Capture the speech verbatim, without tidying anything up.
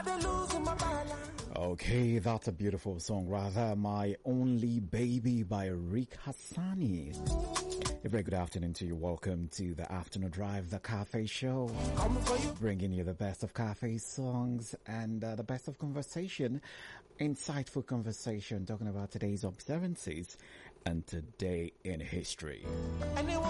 Okay, that's a beautiful song. Rather, My Only Baby by Rick Hassani. A very good afternoon to you. Welcome to the Afternoon Drive, the Cafe Show. Bringing you the best of cafe songs and uh, the best of conversation. Insightful conversation talking about today's observances and today in history.